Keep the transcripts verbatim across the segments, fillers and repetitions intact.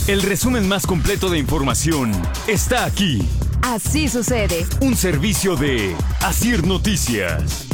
El resumen más completo de información está aquí. Así sucede. Un servicio de Asir Noticias.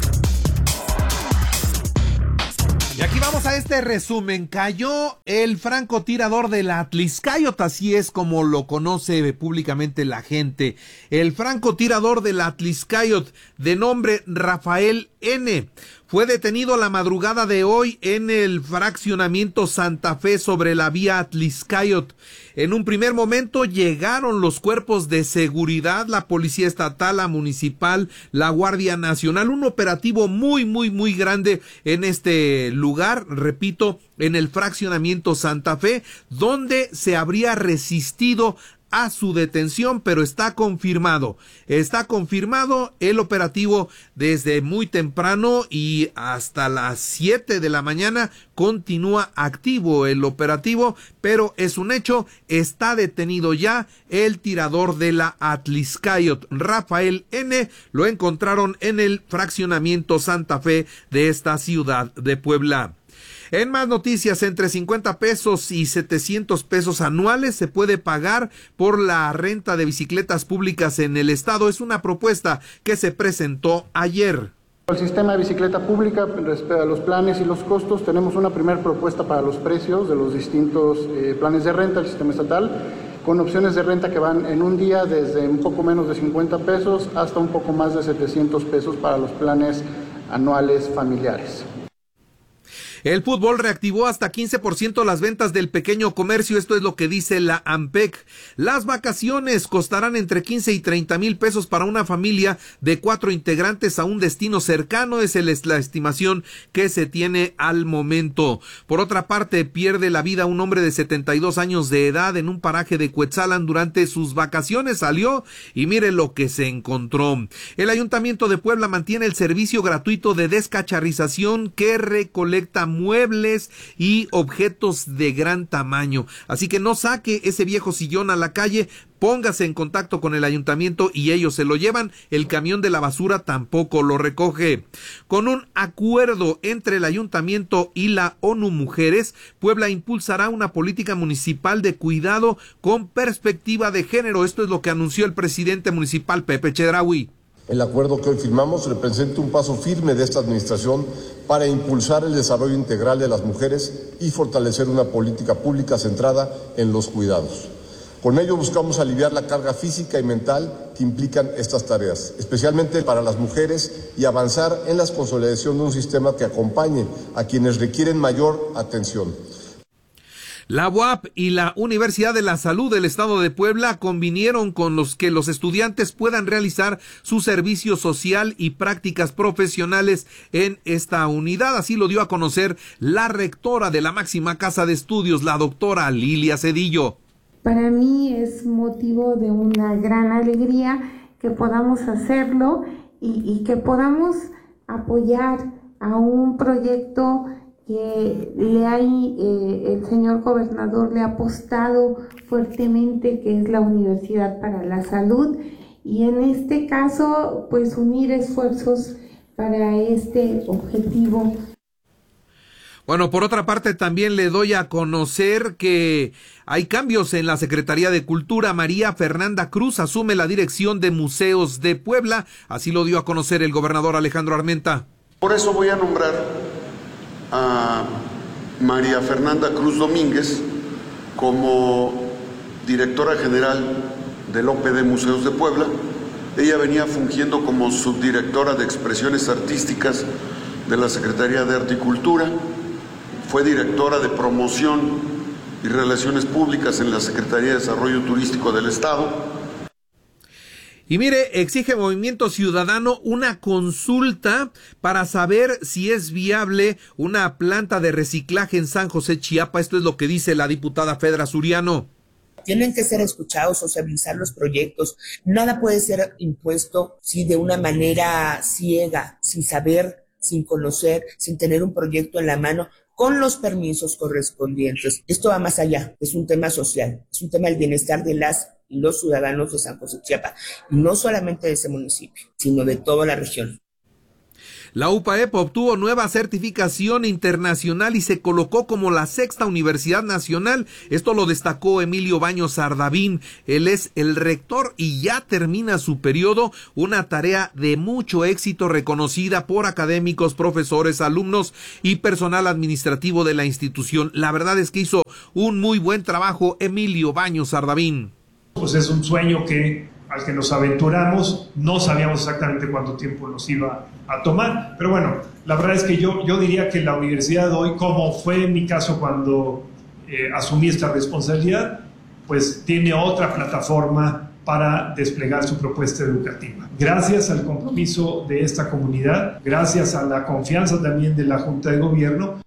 Y aquí vamos a este resumen. Cayó el francotirador del Atlixcáyotl, así es como lo conoce públicamente la gente. El francotirador del Atlixcáyotl, de nombre Rafael N., fue detenido la madrugada de hoy en el fraccionamiento Santa Fe sobre la vía Atlixcáyotl. En un primer momento llegaron los cuerpos de seguridad, la Policía Estatal, la Municipal, la Guardia Nacional, un operativo muy, muy, muy grande en este lugar, repito, en el fraccionamiento Santa Fe, donde se habría resistido a su detención, pero está confirmado, está confirmado el operativo desde muy temprano y hasta las siete de la mañana continúa activo el operativo, pero es un hecho, está detenido ya el tirador de la Atlixcáyotl, Rafael N., lo encontraron en el fraccionamiento Santa Fe de esta ciudad de Puebla. En más noticias, entre cincuenta pesos y setecientos pesos anuales se puede pagar por la renta de bicicletas públicas en el estado. Es una propuesta que se presentó ayer. El sistema de bicicleta pública, respecto a los planes y los costos, tenemos una primera propuesta para los precios de los distintos eh, planes de renta del sistema estatal, con opciones de renta que van en un día desde un poco menos de cincuenta pesos hasta un poco más de setecientos pesos para los planes anuales familiares. El fútbol reactivó hasta quince por ciento las ventas del pequeño comercio, esto es lo que dice la AMPEC. Las vacaciones costarán entre quince y treinta mil pesos para una familia de cuatro integrantes a un destino cercano, es el, la estimación que se tiene al momento. Por otra parte, pierde la vida un hombre de setenta y dos años de edad en un paraje de Cuetzalan durante sus vacaciones, salió y mire lo que se encontró. El Ayuntamiento de Puebla mantiene el servicio gratuito de descacharrización que recolecta muebles y objetos de gran tamaño. Así que no saque ese viejo sillón a la calle, póngase en contacto con el ayuntamiento y ellos se lo llevan. El camión de la basura tampoco lo recoge. Con un acuerdo entre el ayuntamiento y la ONU Mujeres, Puebla impulsará una política municipal de cuidado con perspectiva de género. Esto es lo que anunció el presidente municipal, Pepe Chedraui. El acuerdo que hoy firmamos representa un paso firme de esta administración para impulsar el desarrollo integral de las mujeres y fortalecer una política pública centrada en los cuidados. Con ello buscamos aliviar la carga física y mental que implican estas tareas, especialmente para las mujeres, y avanzar en la consolidación de un sistema que acompañe a quienes requieren mayor atención. La U A P y la Universidad de la Salud del Estado de Puebla convinieron con los que los estudiantes puedan realizar su servicio social y prácticas profesionales en esta unidad. Así lo dio a conocer la rectora de la máxima casa de estudios, la doctora Lilia Cedillo. Para mí es motivo de una gran alegría que podamos hacerlo y, y que podamos apoyar a un proyecto que le hay, eh, el señor gobernador le ha apostado fuertemente, que es la Universidad para la Salud, y en este caso pues unir esfuerzos para este objetivo. Bueno, por otra parte también le doy a conocer que hay cambios en la Secretaría de Cultura. María Fernanda Cruz asume la dirección de Museos de Puebla, así lo dio a conocer el gobernador Alejandro Armenta. Por eso voy a nombrar a María Fernanda Cruz Domínguez como directora general del O P D Museos de Puebla. Ella venía fungiendo como subdirectora de expresiones artísticas de la Secretaría de Arte y Cultura, fue directora de promoción y relaciones públicas en la Secretaría de Desarrollo Turístico del Estado. Y mire, exige Movimiento Ciudadano una consulta para saber si es viable una planta de reciclaje en San José, Chiapas. Esto es lo que dice la diputada Fedra Suriano. Tienen que ser escuchados, sociabilizar los proyectos. Nada puede ser impuesto sí, de una manera ciega, sin saber, sin conocer, sin tener un proyecto en la mano, con los permisos correspondientes. Esto va más allá, es un tema social, es un tema del bienestar de las y los ciudadanos de San José, Chiapas, y no solamente de ese municipio, sino de toda la región. La UPAEP obtuvo nueva certificación internacional y se colocó como la sexta universidad nacional. Esto lo destacó Emilio Baños Ardavín. Él es el rector y ya termina su periodo, una tarea de mucho éxito reconocida por académicos, profesores, alumnos y personal administrativo de la institución. La verdad es que hizo un muy buen trabajo Emilio Baños Ardavín. Pues es un sueño que al que nos aventuramos, no sabíamos exactamente cuánto tiempo nos iba a tomar, pero bueno, la verdad es que yo, yo diría que la universidad hoy, como fue en mi caso cuando eh, asumí esta responsabilidad, pues tiene otra plataforma para desplegar su propuesta educativa. Gracias al compromiso de esta comunidad, gracias a la confianza también de la Junta de Gobierno.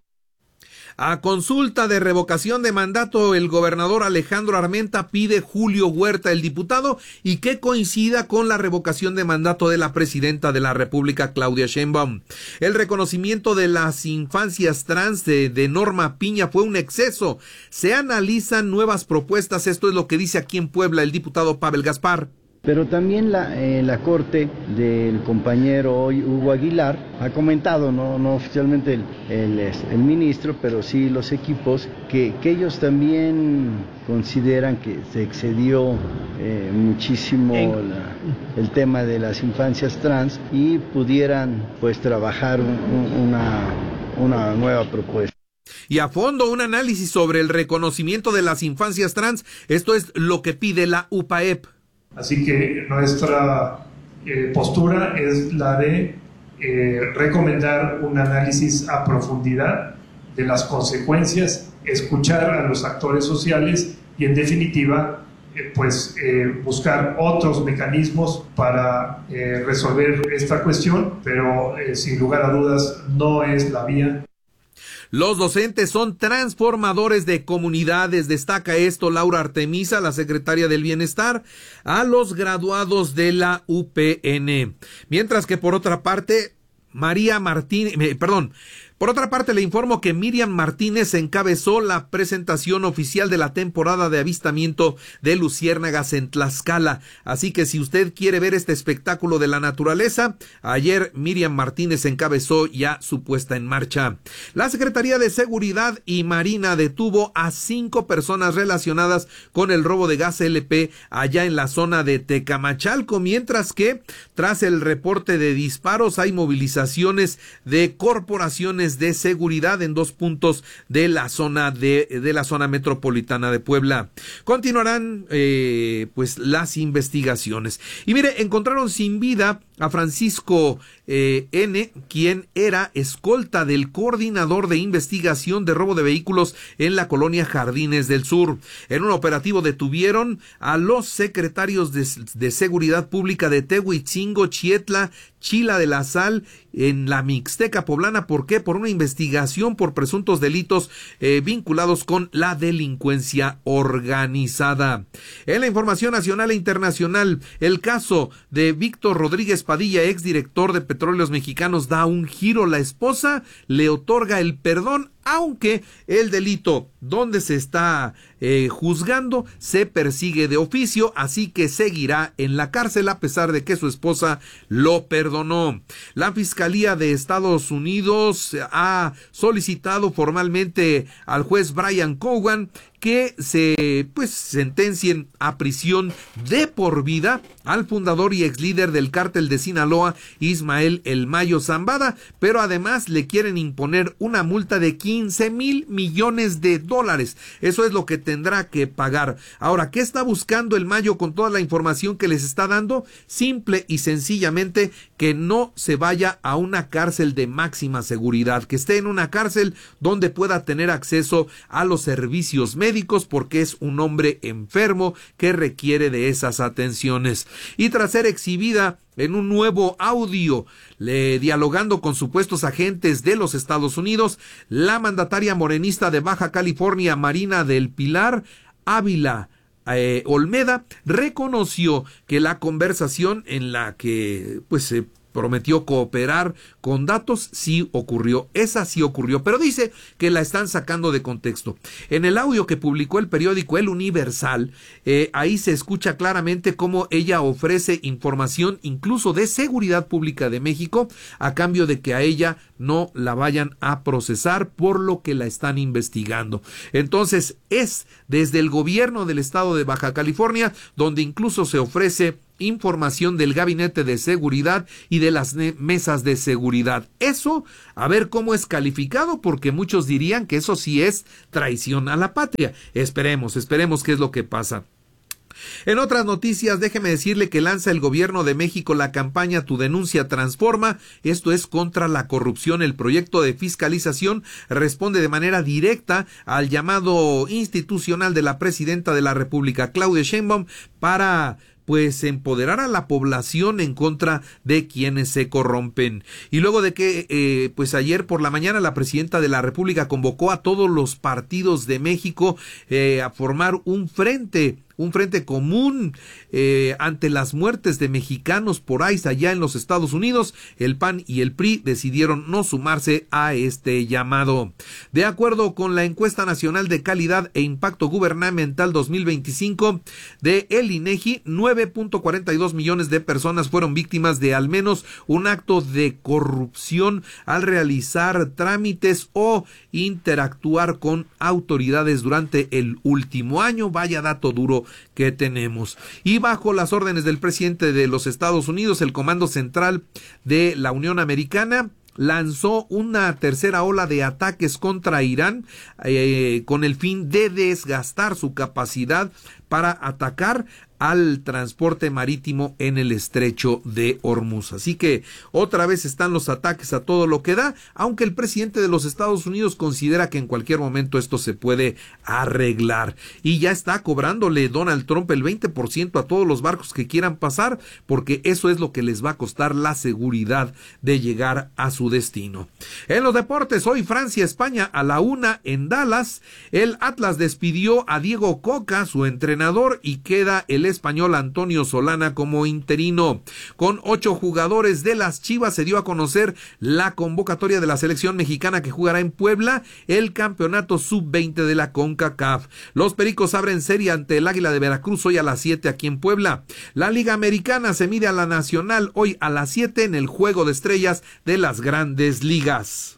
A consulta de revocación de mandato, el gobernador Alejandro Armenta pide Julio Huerta, el diputado, y que coincida con la revocación de mandato de la presidenta de la República, Claudia Sheinbaum. El reconocimiento de las infancias trans de, de Norma Piña fue un exceso. Se analizan nuevas propuestas. Esto es lo que dice aquí en Puebla el diputado Pavel Gaspar. Pero también la, eh, la corte del compañero hoy Hugo Aguilar ha comentado, no, no oficialmente el, el, el ministro, pero sí los equipos, que, que ellos también consideran que se excedió eh, muchísimo la, el tema de las infancias trans y pudieran pues trabajar un, una, una nueva propuesta. Y a fondo un análisis sobre el reconocimiento de las infancias trans. Esto es lo que pide la UPAEP. Así que nuestra eh, postura es la de eh, recomendar un análisis a profundidad de las consecuencias, escuchar a los actores sociales y en definitiva eh, pues eh, buscar otros mecanismos para eh, resolver esta cuestión, pero eh, sin lugar a dudas no es la vía. Los docentes son transformadores de comunidades, destaca esto Laura Artemisa, la secretaria del Bienestar, a los graduados de la U P N. Mientras que por otra parte, María Martínez, eh, perdón, por otra parte le informo que Miriam Martínez encabezó la presentación oficial de la temporada de avistamiento de luciérnagas en Tlaxcala. Así que si usted quiere ver este espectáculo de la naturaleza, ayer Miriam Martínez encabezó ya su puesta en marcha. La Secretaría de Seguridad y Marina detuvo a cinco personas relacionadas con el robo de gas L P allá en la zona de Tecamachalco, mientras que tras el reporte de disparos hay movilizaciones de corporaciones de seguridad en dos puntos de la zona de, de la zona metropolitana de Puebla. Continuarán eh, pues las investigaciones. Y mire, encontraron sin vida a Francisco eh, N., quien era escolta del coordinador de investigación de robo de vehículos en la colonia Jardines del Sur. En un operativo detuvieron a los secretarios de, de Seguridad Pública de Tehuitzingo, Chietla, Chila de la Sal, en la Mixteca poblana. ¿Por qué? Por una investigación por presuntos delitos eh, vinculados con la delincuencia organizada. En la información nacional e internacional, el caso de Víctor Rodríguez Padilla, exdirector de Petróleos Mexicanos, da un giro. La esposa le otorga el perdón, aunque el delito donde se está eh, juzgando se persigue de oficio, así que seguirá en la cárcel a pesar de que su esposa lo perdonó. La Fiscalía de Estados Unidos ha solicitado formalmente al juez Brian Cogan que se pues sentencien a prisión de por vida al fundador y ex líder del cártel de Sinaloa, Ismael El Mayo Zambada, pero además le quieren imponer una multa de quince mil millones de dólares. Eso es lo que tendrá que pagar. Ahora, ¿qué está buscando El Mayo con toda la información que les está dando? Simple y sencillamente que no se vaya a una cárcel de máxima seguridad, que esté en una cárcel donde pueda tener acceso a los servicios médicos, porque es un hombre enfermo que requiere de esas atenciones. Y tras ser exhibida en un nuevo audio, le, dialogando con supuestos agentes de los Estados Unidos, la mandataria morenista de Baja California, Marina del Pilar Ávila Eh, Olmeda, reconoció que la conversación en la que pues se prometió cooperar con datos, sí ocurrió, esa sí ocurrió, pero dice que la están sacando de contexto. En el audio que publicó el periódico El Universal, eh, ahí se escucha claramente cómo ella ofrece información incluso de seguridad pública de México a cambio de que a ella no la vayan a procesar por lo que la están investigando. Entonces es desde el gobierno del estado de Baja California donde incluso se ofrece información del gabinete de seguridad y de las mesas de seguridad. Eso, a ver cómo es calificado, porque muchos dirían que eso sí es traición a la patria. Esperemos, esperemos qué es lo que pasa. En otras noticias, déjeme decirle que lanza el gobierno de México la campaña Tu Denuncia Transforma. Esto es contra la corrupción. El proyecto de fiscalización responde de manera directa al llamado institucional de la presidenta de la República, Claudia Sheinbaum, para pues empoderar a la población en contra de quienes se corrompen. Y luego de que eh, pues ayer por la mañana la presidenta de la República convocó a todos los partidos de México eh, a formar un frente un frente común eh, ante las muertes de mexicanos por ICE allá en los Estados Unidos. El P A N y el P R I decidieron no sumarse a este llamado. De acuerdo con la encuesta nacional de calidad e impacto gubernamental dos mil veinticinco de el INEGI, nueve punto cuarenta y dos millones de personas fueron víctimas de al menos un acto de corrupción al realizar trámites o interactuar con autoridades durante el último año. Vaya dato duro que tenemos. Y bajo las órdenes del presidente de los Estados Unidos, el Comando Central de la Unión Americana lanzó una tercera ola de ataques contra Irán eh, con el fin de desgastar su capacidad para atacar al transporte marítimo en el estrecho de Hormuz. Así que otra vez están los ataques a todo lo que da, aunque el presidente de los Estados Unidos considera que en cualquier momento esto se puede arreglar. Y ya está cobrándole Donald Trump el veinte por ciento a todos los barcos que quieran pasar, porque eso es lo que les va a costar la seguridad de llegar a su destino. En los deportes, hoy Francia-España a la una en Dallas. El Atlas despidió a Diego Coca, su entrenador, y queda el español Antonio Solana como interino. Con ocho jugadores de las Chivas se dio a conocer la convocatoria de la selección mexicana que jugará en Puebla el campeonato sub veinte de la CONCACAF. Los Pericos abren serie ante el Águila de Veracruz hoy a las siete aquí en Puebla. La Liga Americana se mide a la Nacional hoy a las siete en el Juego de Estrellas de las Grandes Ligas.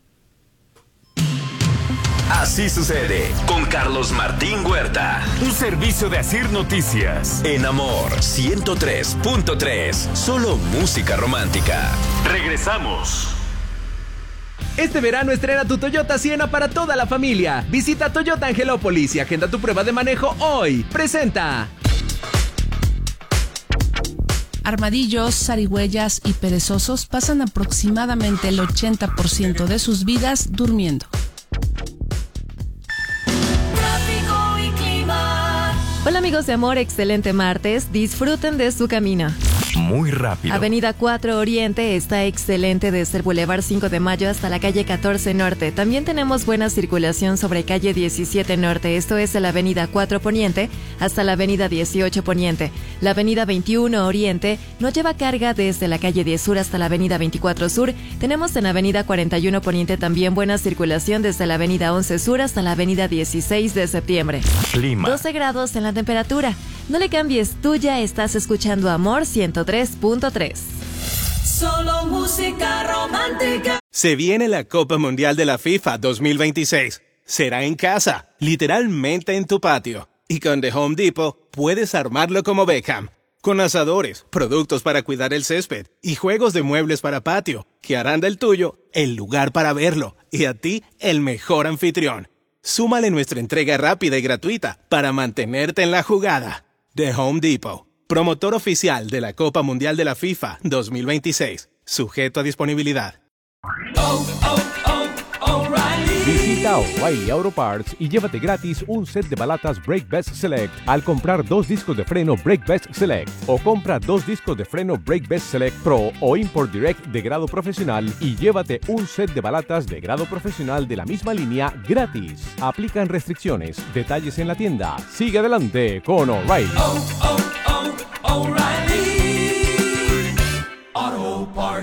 Así sucede con Carlos Martín Huerta. Un servicio de Asir Noticias. En Amor ciento tres punto tres. Solo música romántica. Regresamos. Este verano estrena tu Toyota Siena para toda la familia. Visita Toyota Angelópolis y agenda tu prueba de manejo hoy. Presenta. Armadillos, zarigüeyas y perezosos pasan aproximadamente el ochenta por ciento de sus vidas durmiendo. Hola amigos de Amor, excelente martes, disfruten de su camino. Muy rápido. Avenida cuatro Oriente está excelente desde el Boulevard cinco de Mayo hasta la calle catorce Norte. También tenemos buena circulación sobre calle diecisiete Norte, esto es de la Avenida cuatro Poniente hasta la Avenida dieciocho Poniente. La Avenida veintiuno Oriente no lleva carga desde la calle diez Sur hasta la Avenida veinticuatro Sur. Tenemos en la Avenida cuarenta y uno Poniente también buena circulación desde la Avenida once Sur hasta la Avenida dieciséis de Septiembre. Clima. doce grados en la temperatura. No le cambies, tú ya estás escuchando Amor ciento tres punto tres. Solo música romántica. Se viene la Copa Mundial de la FIFA dos mil veintiséis. Será en casa, literalmente en tu patio. Y con The Home Depot puedes armarlo como Beckham. Con asadores, productos para cuidar el césped y juegos de muebles para patio, que harán del tuyo el lugar para verlo y a ti el mejor anfitrión. Súmale nuestra entrega rápida y gratuita para mantenerte en la jugada. The Home Depot, promotor oficial de la Copa Mundial de la FIFA dos mil veintiséis. Sujeto a disponibilidad. Oh, oh, oh, O'Reilly. Visita O'Reilly Auto Parts y llévate gratis un set de balatas Brake Best Select al comprar dos discos de freno Brake Best Select, o compra dos discos de freno Brake Best Select Pro o Import Direct de grado profesional y llévate un set de balatas de grado profesional de la misma línea gratis. Aplican restricciones. Detalles en la tienda. Sigue adelante con O'Reilly. Oh, oh, oh, O'Reilly Auto Parts.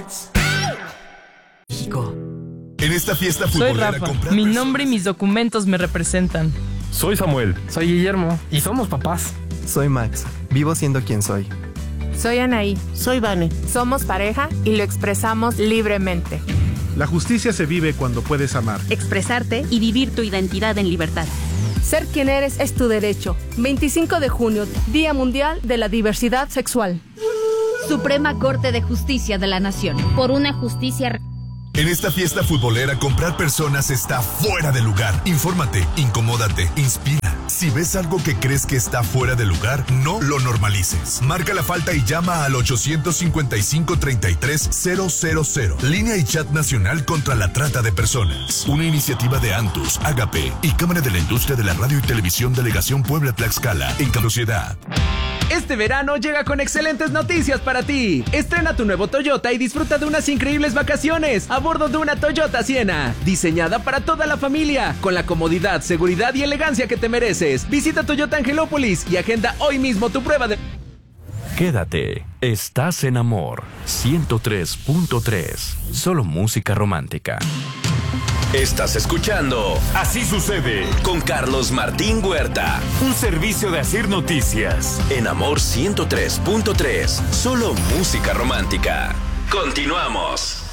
Max. México. En esta fiesta Soy futbolera Rafa. comprar Mi personas- nombre y mis documentos me representan. Soy Samuel. Soy Guillermo. Y somos papás. Soy Max. Vivo siendo quien soy. Soy Anaí. Soy Vane. Somos pareja y lo expresamos libremente. La justicia se vive cuando puedes amar, expresarte y vivir tu identidad en libertad. Ser quien eres es tu derecho. veinticinco de junio, Día Mundial de la Diversidad Sexual. Suprema Corte de Justicia de la Nación. Por una justicia... En esta fiesta futbolera comprar personas está fuera de lugar. Infórmate, incomódate, inspira. Si ves algo que crees que está fuera de lugar, no lo normalices. Marca la falta y llama al ochocientos cincuenta y cinco, treinta y tres, cero cero cero. Línea y chat nacional contra la trata de personas. Una iniciativa de Antus, Agape y Cámara de la Industria de la Radio y Televisión Delegación Puebla-Tlaxcala en Caducidad. Este verano llega con excelentes noticias para ti. Estrena tu nuevo Toyota y disfruta de unas increíbles vacaciones a bordo de una Toyota Siena, diseñada para toda la familia, con la comodidad, seguridad y elegancia que te mereces. Visita Toyota Angelópolis y agenda hoy mismo tu prueba de... Quédate, estás en Amor ciento tres punto tres. Solo música romántica. Estás escuchando Así Sucede con Carlos Martín Huerta, un servicio de Asir Noticias en Amor ciento tres punto tres. Solo música romántica. Continuamos.